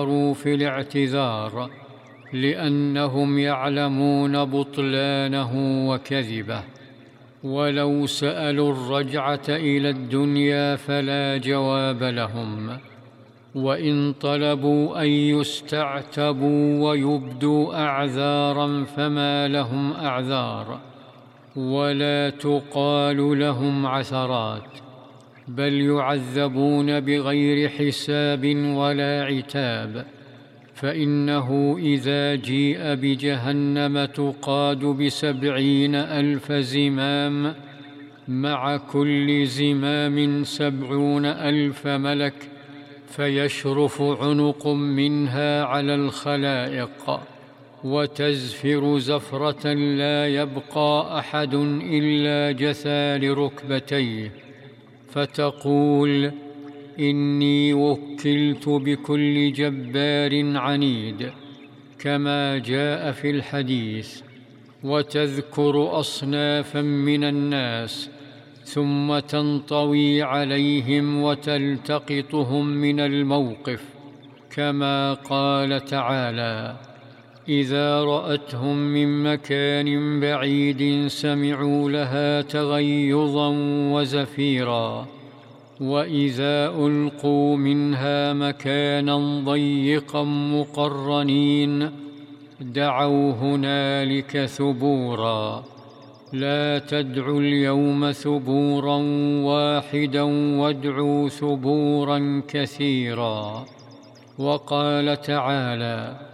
في الاعتذار لأنهم يعلمون بطلانه وكذبه. ولو سألوا الرجعة إلى الدنيا فلا جواب لهم، وإن طلبوا أن يستعتبوا ويبدوا أعذارا فما لهم أعذار، ولا تقال لهم عثرات، بل يعذبون بغير حساب ولا عتاب. فإنه إذا جيء بجهنم تقاد ب70,000 زمام، مع كل زمام 70,000 ملك، فيشرف عنق منها على الخلائق، وتزفر زفرة لا يبقى أحد إلا جثى لركبتيه، فتقول: إني وكلت بكل جبار عنيد، كما جاء في الحديث، وتذكر أصنافا من الناس، ثم تنطوي عليهم وتلتقطهم من الموقف، كما قال تعالى: إذا رأتهم من مكان بعيد سمعوا لها تغيظا وزفيرا، وإذا ألقوا منها مكانا ضيقا مقرنين دعوا هنالك ثبورا. لا تدعوا اليوم ثبورا واحدا وادعوا ثبورا كثيرا. وقال تعالى: